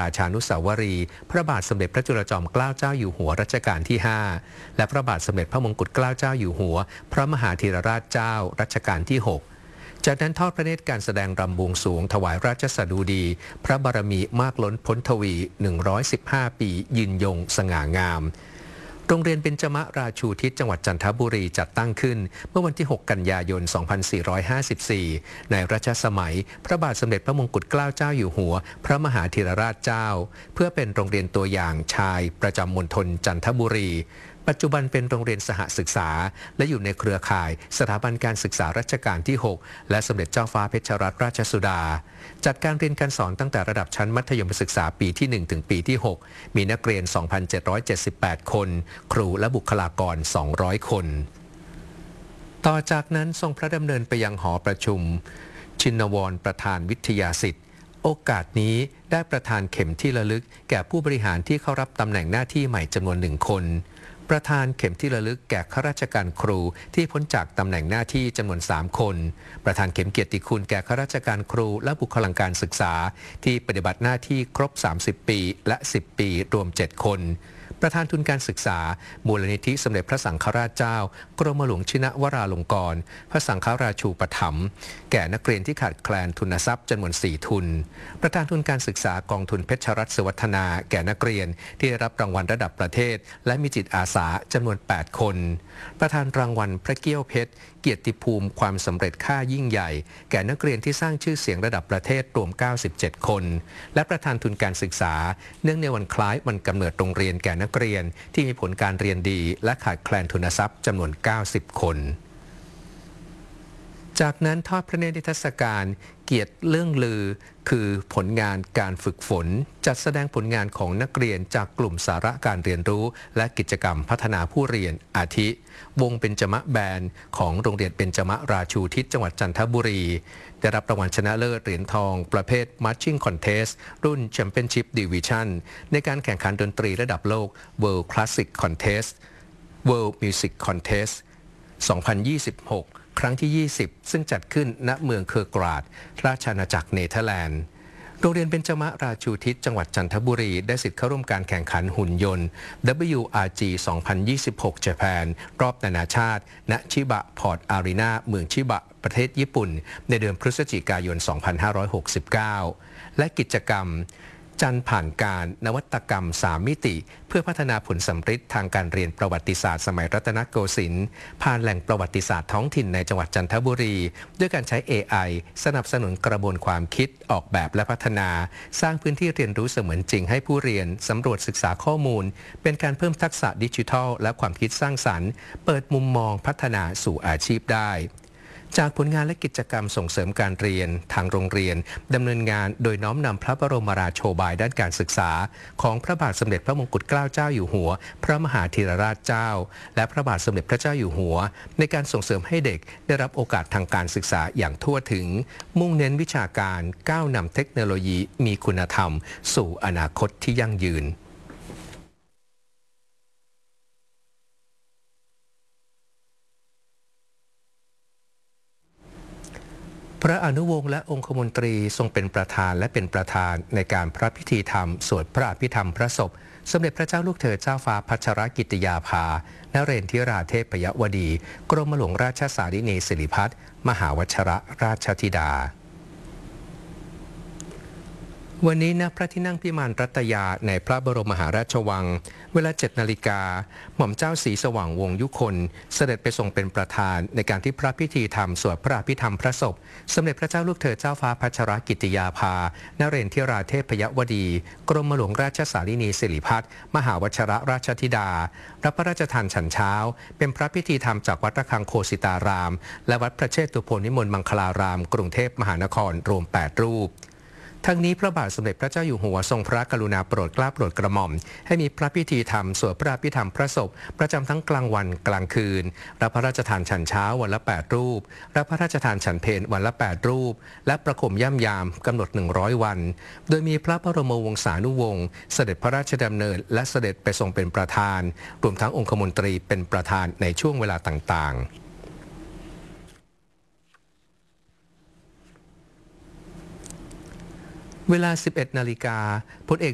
ราชานุสาวรีย์พระบาทสมเด็จพระจุลจอมเกล้าเจ้าอยู่หัวรัชกาลที่ 5และพระบาทสมเด็จพระมงกุฎเกล้าเจ้าอยู่หัวพระมหาธีรราชเจ้ารัชกาลที่ 6จากนั้นทอดพระเนตรการแสดงรำบวงสรวงถวายราชสดุดีพระบารมีมากล้นพ้นทวี115 ปียืนยงสง่างามโรงเรียนเบญจมราชูทิศจังหวัดจันทบุรีจัดตั้งขึ้นเมื่อวันที่ 6 กันยายน 2454 ในรัชสมัยพระบาทสมเด็จพระมงกุฎเกล้าเจ้าอยู่หัวพระมหาธีรราชเจ้าเพื่อเป็นโรงเรียนตัวอย่างชายประจำมณฑลจันทบุรีปัจจุบันเป็นโรงเรียนสหศึกษาและอยู่ในเครือข่ายสถาบันการศึกษารัชกาลที่ 6 และสมเด็จเจ้าฟ้าเพชรรัตนราชสุดาจัดการเรียนการสอนตั้งแต่ระดับชั้นมัธยมศึกษาปีที่ 1 ถึงปีที่ 6 มีนักเรียน 2,778 คนครูและบุคลากร 200 คนต่อจากนั้นทรงพระดำเนินไปยังหอประชุมชินวรประธานวิทยาสิทธิ์โอกาสนี้ได้ประทานเข็มที่ระลึกแก่ผู้บริหารที่เข้ารับตำแหน่งหน้าที่ใหม่จำนวน 1 คนประธานเข็มที่ระลึกแก่ข้าราชการครูที่พ้นจากตำแหน่งหน้าที่จำนวน 3 คนประธานเข็มเกียรติคุณแก่ข้าราชการครูและบุคลากรศึกษาที่ปฏิบัติหน้าที่ครบ 30 ปีและ 10 ปีรวม 7 คนประธานทุนการศึกษามูลนิธิสมเด็จพระสังฆราชเจ้ากรมหลวงชินวราลงกรณ์พระสังฆราชูปถัมภ์แก่นักเรียนที่ขาดแคลนทุนทรัพย์จำนวน 4 ทุนประธานทุนการศึกษากองทุนเพชรรัตน์สวัฒนาแก่นักเรียนที่ได้รับรางวัลระดับประเทศและมีจิตอาสาจำนวน 8 คนประธานรางวัลพระเกี้ยวเพชรเกียรติภูมิความสำเร็จค่ายิ่งใหญ่แก่นักเรียนที่สร้างชื่อเสียงระดับประเทศรวม 97 คนและประธานทุนการศึกษาเนื่องในวันคล้ายวันกำเนิดโรงเรียนแก่นักเรียนที่มีผลการเรียนดีและขาดแคลนทุนทรัพย์จำนวน 90 คนจากนั้นทอดพระเนตรนิทรรศการเกียรติเรื่องลือคือผลงานการฝึกฝนจัดแสดงผลงานของนักเรียนจากกลุ่มสาระการเรียนรู้และกิจกรรมพัฒนาผู้เรียนอาทิวงเบญจมแบนด์ของโรงเรียนเบญจมราชูทิศจังหวัดจันทบุรีได้รับรางวัลชนะเลิศเหรียญทองประเภท Marching Contest รุ่น Championship Division ในการแข่งขันดนตรีระดับโลก World Classic Contest World Music Contest 2026 ครั้งที่ 20 ซึ่งจัดขึ้นณเมืองเคอร์กราดราชอาณาจักรเนเธอร์แลนด์โรงเรียนเบญจมราชูทิศจังหวัดจันทบุรีได้สิทธิ์เข้าร่วมการแข่งขันหุ่นยนต์ WRG 2026 Japan รอบนานาชาติณชิบะพอร์ตอารีนาเมืองชิบะประเทศญี่ปุ่นในเดือนพฤศจิกายน 2569 และกิจกรรมจันผ่านการนวัตกรรม 3 มิติเพื่อพัฒนาผลสัมฤทธิ์ทางการเรียนประวัติศาสตร์สมัยรัตนโกสินทร์ผ่านแหล่งประวัติศาสตร์ท้องถิ่นในจังหวัดจันทบุรีด้วยการใช้ AI สนับสนุนกระบวนความคิดออกแบบและพัฒนาสร้างพื้นที่เรียนรู้เสมือนจริงให้ผู้เรียนสำรวจศึกษาข้อมูลเป็นการเพิ่มทักษะดิจิทัลและความคิดสร้างสรรค์เปิดมุมมองพัฒนาสู่อาชีพได้จากผลงานและกิจกรรมส่งเสริมการเรียนทางโรงเรียนดำเนินงานโดยน้อมนำพระบรมราโชบายด้านการศึกษาของพระบาทสมเด็จพระมงกุฎเกล้าเจ้าอยู่หัวพระมหาธีรราชเจ้าและพระบาทสมเด็จพระเจ้าอยู่หัวในการส่งเสริมให้เด็กได้รับโอกาสทางการศึกษาอย่างทั่วถึงมุ่งเน้นวิชาการก้าวนำเทคโนโลยีมีคุณธรรมสู่อนาคตที่ยั่งยืนพระอนุวงศ์และองคมนตรีทรงเป็นประธานและเป็นประธานในการพระพิธีธรรมสวดพระอภิธรรมพระศพสมเด็จพระเจ้าลูกเธอเจ้าฟ้าพัชรกิติยาภานเรนทิราเทพยวดีกรมหลวงราชสารินีสิริพัฒน์มหาวชรราชธิดาวันนี้ณพระที่นั่งพิมานรัตยาในพระบรมมหาราชวังเวลา 7 นาฬิกาหม่อมเจ้าศรีสว่างวงศ์ยุคนเสด็จไปทรงเป็นประธานในการที่พระพิธีธรรมสวดพระอภิธรรมพระศพสมเด็จพระเจ้าลูกเธอเจ้าฟ้าพัชรกิติยาภานเรนทิราเทพยวดีกรมหลวงราชสารินีสิริพัฒน์มหาวชรราชธิดารับพระราชทานฉันเช้าเป็นพระพิธีธรรมจากวัดระฆังโคสิตารามและวัดพระเชตุพนวิมลมังคลารามกรุงเทพมหานครรวม 8 รูปทั้งนี้พระบาทสมเด็จพระเจ้าอยู่หัวทรงพระกรุณาโปรดเกล้าโปรดกระหม่อมให้มีพระพิธีธรรมสวดพระอภิธรรมพระศพประจำทั้งกลางวันกลางคืนรับพระราชทานฉันเช้าวันละ 8 รูปรับพระราชทานฉันเพลวันละ 8 รูปและประคมย่ำยามกำหนด 100 วันโดยมีพระบรมวงศานุวงศ์เสด็จพระราชดำเนินและเสด็จไปทรงเป็นประธานรวมทั้งองคมนตรีเป็นประธานในช่วงเวลาต่างๆเวลา 11 นาฬิกาพลเอก